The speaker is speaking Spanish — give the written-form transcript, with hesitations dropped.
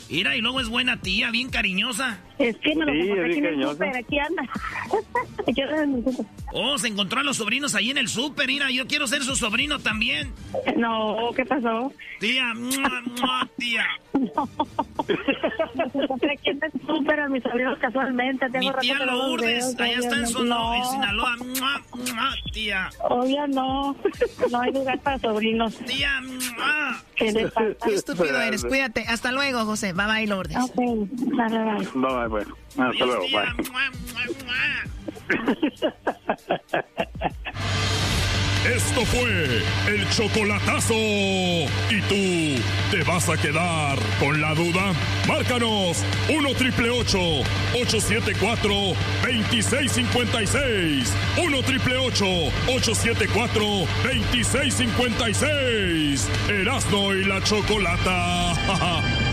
Mira, y luego es buena tía, bien cariñosa. Es que me lo encontré aquí en el cariñosa. súper, aquí anda. Aquí anda en el súper. Oh, se encontró a los sobrinos ahí en el súper, mira, yo quiero ser su sobrino también. No, ¿qué pasó? Tía, tía. No. Me encontré aquí en el súper a mis sobrinos casualmente. Mi tía Lourdes, allá está en Sinaloa. Tía. Obvio no. No hay lugar para sobrinos. Tía. ¿Qué le pasa? Qué estúpido eres, cuídate. Hasta luego, José. Bye bye, Lourdes. Ok, bye, bye. Bye, bueno. Hasta luego, Tía. bye. Esto fue el chocolatazo. ¿Y tú te vas a quedar con la duda? Márcanos 1-888-874-2656. 1-888-874-2656. Erasmo y la Chocolata.